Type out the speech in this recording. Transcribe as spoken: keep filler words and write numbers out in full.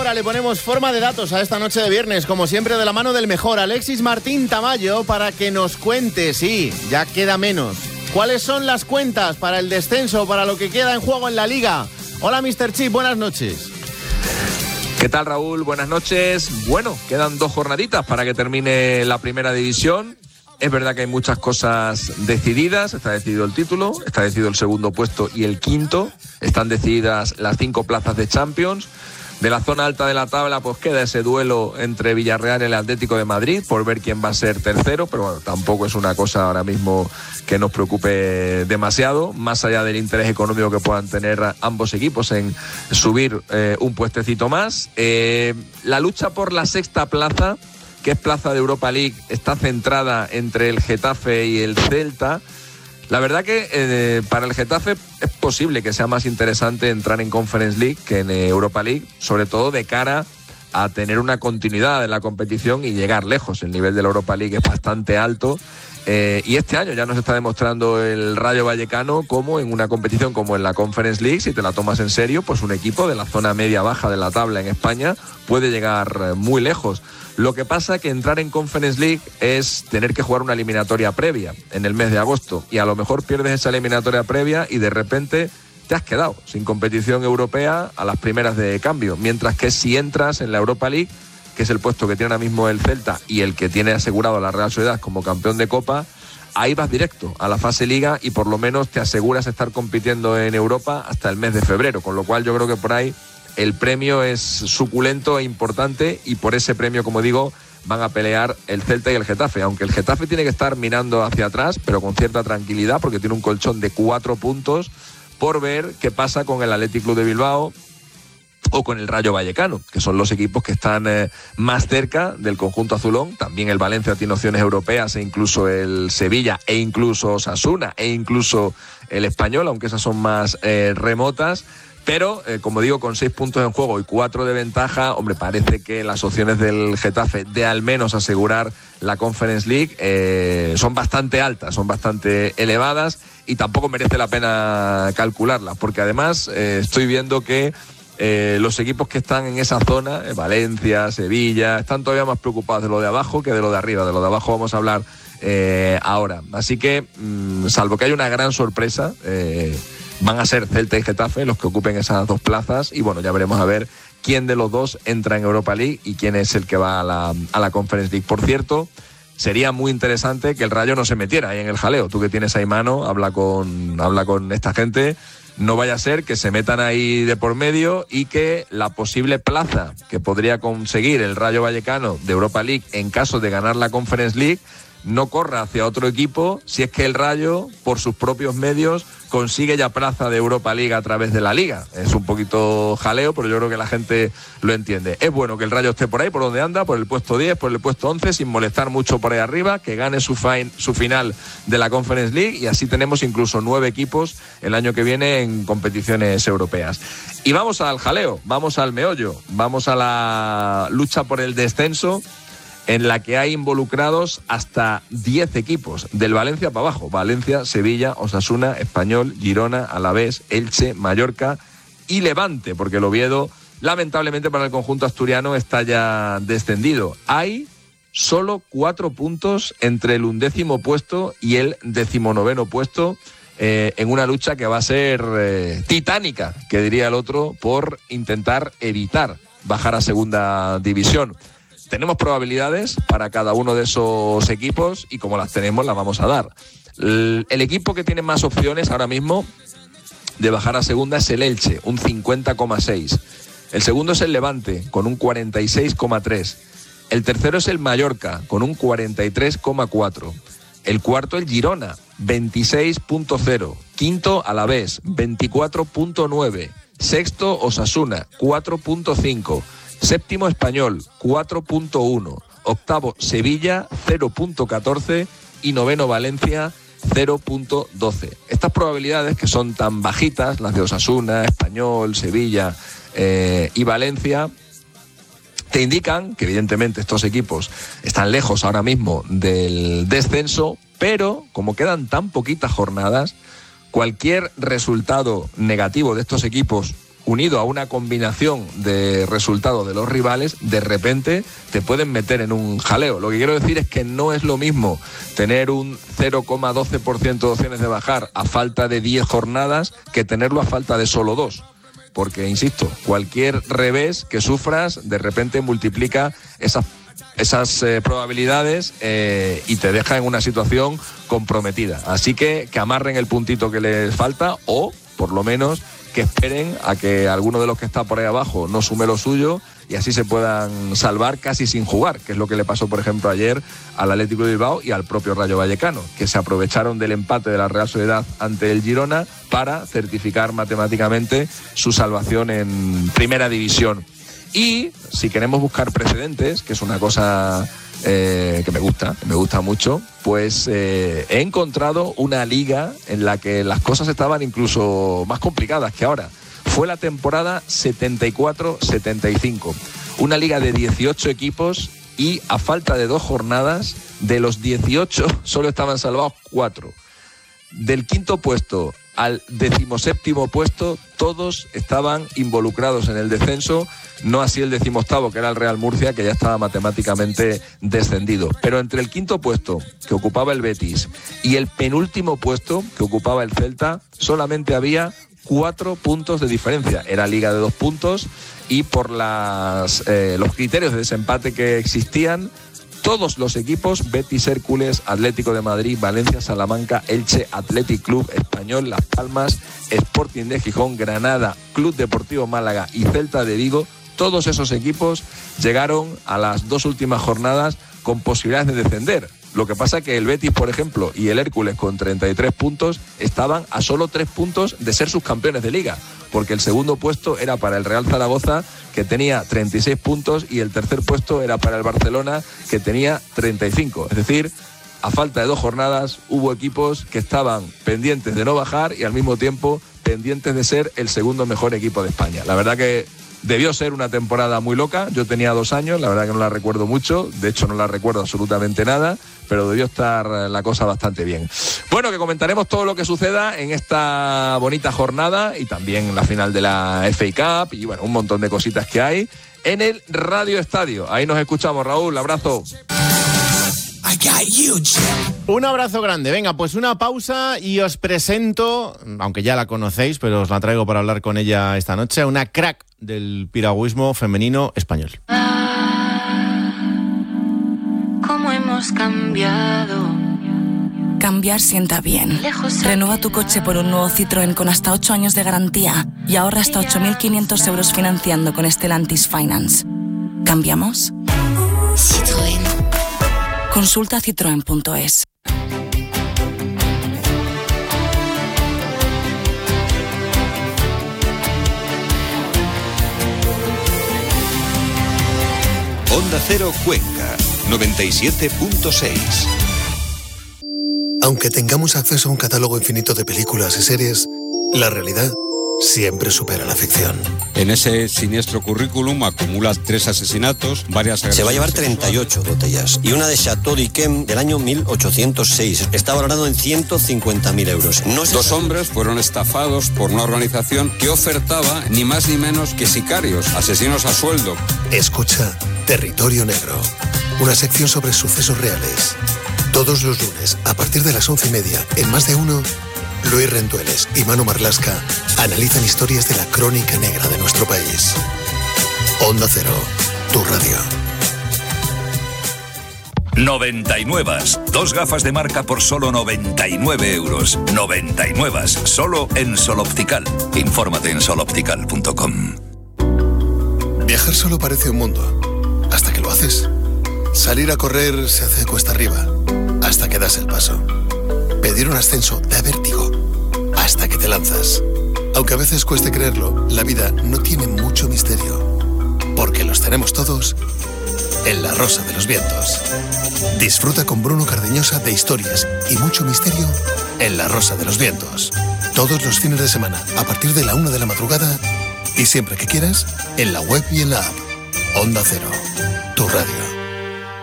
hora le ponemos forma de datos a esta noche de viernes, como siempre de la mano del mejor Alexis Martín Tamayo, para que nos cuente, sí, ya queda menos, cuáles son las cuentas para el descenso, para lo que queda en juego en la Liga. Hola, mister Chip, buenas noches. ¿Qué tal, Raúl? Buenas noches. Bueno, quedan dos jornaditas para que termine la primera división. Es verdad que hay muchas cosas decididas. Está decidido el título, está decidido el segundo puesto y el quinto. Están decididas las cinco plazas de Champions. De la zona alta de la tabla pues queda ese duelo entre Villarreal y el Atlético de Madrid por ver quién va a ser tercero, pero bueno, tampoco es una cosa ahora mismo que nos preocupe demasiado, más allá del interés económico que puedan tener ambos equipos en subir eh, un puestecito más. Eh, la lucha por la sexta plaza, que es plaza de Europa League, está centrada entre el Getafe y el Celta. La verdad que eh, para el Getafe es posible que sea más interesante entrar en Conference League que en eh, Europa League, sobre todo de cara a tener una continuidad en la competición y llegar lejos. El nivel de la Europa League es bastante alto eh, y este año ya nos está demostrando el Rayo Vallecano cómo en una competición como en la Conference League, si te la tomas en serio, pues un equipo de la zona media-baja de la tabla en España puede llegar muy lejos. Lo que pasa que entrar en Conference League es tener que jugar una eliminatoria previa en el mes de agosto y a lo mejor pierdes esa eliminatoria previa y de repente te has quedado sin competición europea a las primeras de cambio, mientras que si entras en la Europa League, que es el puesto que tiene ahora mismo el Celta y el que tiene asegurado la Real Sociedad como campeón de Copa, ahí vas directo a la fase Liga y por lo menos te aseguras estar compitiendo en Europa hasta el mes de febrero, con lo cual yo creo que por ahí el premio es suculento e importante y por ese premio, como digo, van a pelear el Celta y el Getafe, aunque el Getafe tiene que estar mirando hacia atrás, pero con cierta tranquilidad porque tiene un colchón de cuatro puntos por ver qué pasa con el Athletic Club de Bilbao o con el Rayo Vallecano, que son los equipos que están eh, más cerca del conjunto azulón. También el Valencia tiene opciones europeas e incluso el Sevilla e incluso Osasuna e incluso el Español, aunque esas son más eh, remotas. Pero, eh, como digo, con seis puntos en juego y cuatro de ventaja, hombre, parece que las opciones del Getafe de al menos asegurar la Conference League eh, son bastante altas, son bastante elevadas y tampoco merece la pena calcularlas, porque además eh, estoy viendo que eh, los equipos que están en esa zona, eh, Valencia, Sevilla, están todavía más preocupados de lo de abajo que de lo de arriba. De lo de abajo vamos a hablar eh, ahora. Así que, mmm, salvo que haya una gran sorpresa, eh, van a ser Celta y Getafe los que ocupen esas dos plazas y bueno, ya veremos a ver quién de los dos entra en Europa League y quién es el que va a la, a la Conference League. Por cierto, sería muy interesante que el Rayo no se metiera ahí en el jaleo. Tú que tienes ahí mano, habla con, habla con esta gente. No vaya a ser que se metan ahí de por medio y que la posible plaza que podría conseguir el Rayo Vallecano de Europa League en caso de ganar la Conference League no corra hacia otro equipo si es que el Rayo, por sus propios medios, consigue ya plaza de Europa League a través de la Liga. Es un poquito jaleo, pero yo creo que la gente lo entiende. Es bueno que el Rayo esté por ahí, por donde anda, por el puesto diez, por el puesto once, sin molestar mucho por ahí arriba, que gane su, fin, su final de la Conference League y así tenemos incluso nueve equipos el año que viene en competiciones europeas. Y vamos al jaleo, vamos al meollo, vamos a la lucha por el descenso, en la que hay involucrados hasta diez equipos, del Valencia para abajo. Valencia, Sevilla, Osasuna, Español, Girona, Alavés, Elche, Mallorca y Levante, porque el Oviedo, lamentablemente para el conjunto asturiano, está ya descendido. Hay solo cuatro puntos entre el undécimo puesto y el decimonoveno puesto, eh, en una lucha que va a ser eh, titánica, que diría el otro, por intentar evitar bajar a segunda división. Tenemos probabilidades para cada uno de esos equipos y como las tenemos las vamos a dar. El, el equipo que tiene más opciones ahora mismo de bajar a segunda es el Elche, un cincuenta coma seis. El segundo es el Levante, con un cuarenta y seis coma tres. El tercero es el Mallorca, con un cuarenta y tres coma cuatro. El cuarto el Girona, veintiséis coma cero. Quinto Alavés, veinticuatro coma nueve. Sexto Osasuna, cuatro coma cinco. Séptimo Español, cuatro coma uno. Octavo Sevilla, cero coma catorce. Y noveno Valencia, cero coma doce. Estas probabilidades, que son tan bajitas, las de Osasuna, Español, Sevilla eh, y Valencia, te indican que evidentemente estos equipos están lejos ahora mismo del descenso, pero como quedan tan poquitas jornadas, cualquier resultado negativo de estos equipos unido a una combinación de resultados de los rivales, de repente te pueden meter en un jaleo. Lo que quiero decir es que no es lo mismo tener un cero coma doce por ciento de opciones de bajar a falta de diez jornadas que tenerlo a falta de solo dos. Porque, insisto, cualquier revés que sufras de repente multiplica esas esas eh, probabilidades eh, y te deja en una situación comprometida. Así que que amarren el puntito que les falta, o por lo menos que esperen a que alguno de los que está por ahí abajo no sume lo suyo y así se puedan salvar casi sin jugar, que es lo que le pasó, por ejemplo, ayer al Atlético de Bilbao y al propio Rayo Vallecano, que se aprovecharon del empate de la Real Sociedad ante el Girona para certificar matemáticamente su salvación en Primera División. Y si queremos buscar precedentes, que es una cosa eh, que me gusta, que me gusta mucho, pues eh, he encontrado una liga en la que las cosas estaban incluso más complicadas que ahora. Fue la temporada setenta y cuatro setenta y cinco. Una liga de dieciocho equipos y a falta de dos jornadas, de los dieciocho solo estaban salvados cuatro. Del quinto puesto al decimoséptimo puesto, todos estaban involucrados en el descenso, no así el decimoctavo, que era el Real Murcia, que ya estaba matemáticamente descendido. Pero entre el quinto puesto, que ocupaba el Betis, y el penúltimo puesto, que ocupaba el Celta, solamente había cuatro puntos de diferencia. Era liga de dos puntos y por las, eh, los criterios de desempate que existían, todos los equipos, Betis, Hércules, Atlético de Madrid, Valencia, Salamanca, Elche, Athletic Club, Español, Las Palmas, Sporting de Gijón, Granada, Club Deportivo Málaga y Celta de Vigo, todos esos equipos llegaron a las dos últimas jornadas con posibilidades de descender. Lo que pasa es que el Betis, por ejemplo, y el Hércules con treinta y tres puntos estaban a solo tres puntos de ser subcampeones de Liga, porque el segundo puesto era para el Real Zaragoza, que tenía treinta y seis puntos, y el tercer puesto era para el Barcelona, que tenía treinta y cinco. Es decir, a falta de dos jornadas hubo equipos que estaban pendientes de no bajar y al mismo tiempo pendientes de ser el segundo mejor equipo de España. La verdad que debió ser una temporada muy loca. Yo tenía dos años, la verdad que no la recuerdo mucho, de hecho no la recuerdo absolutamente nada, pero debió estar la cosa bastante bien. Bueno, que comentaremos todo lo que suceda en esta bonita jornada y también la final de la F A Cup y bueno, un montón de cositas que hay en el Radio Estadio. Ahí nos escuchamos, Raúl, abrazo. Un abrazo grande. Venga, pues una pausa y os presento, aunque ya la conocéis, pero os la traigo para hablar con ella esta noche, una crack del piragüismo femenino español. ¿Cómo hemos cambiado? Cambiar sienta bien. Renueva tu coche por un nuevo Citroën con hasta ocho años de garantía y ahorra hasta ocho mil quinientos euros financiando con Stellantis Finance. ¿Cambiamos? Citroën. Consulta citroen punto es. Onda Cero Cuenca, noventa y siete punto seis. Aunque tengamos acceso a un catálogo infinito de películas y series, la realidad siempre supera la ficción. En ese siniestro currículum acumula tres asesinatos, varias agresiones. Se va a llevar treinta y ocho botellas y una de Chateau d'Yquem del año mil ochocientos seis. Está valorado en ciento cincuenta mil euros. No Dos hombres fueron estafados por una organización que ofertaba ni más ni menos que sicarios, asesinos a sueldo. Escucha Territorio Negro, una sección sobre sucesos reales. Todos los lunes, a partir de las once y media, en Más de Uno, Luis Rendueles y Manu Marlasca analizan historias de la crónica negra de nuestro país. Onda Cero, tu radio. noventa y nueve. Dos gafas de marca por solo noventa y nueve euros. noventa y nueve. Solo en Sol Optical. Infórmate en sol optical punto com. Viajar solo parece un mundo, hasta que lo haces. Salir a correr se hace cuesta arriba, hasta que das el paso. Pedir un ascenso da vértigo, hasta que te lanzas. Aunque a veces cueste creerlo, la vida no tiene mucho misterio, porque los tenemos todos en La Rosa de los Vientos. Disfruta con Bruno Cardeñosa de historias y mucho misterio en La Rosa de los Vientos. Todos los fines de semana, a partir de la una de la madrugada, y siempre que quieras, en la web y en la app. Onda Cero, tu radio.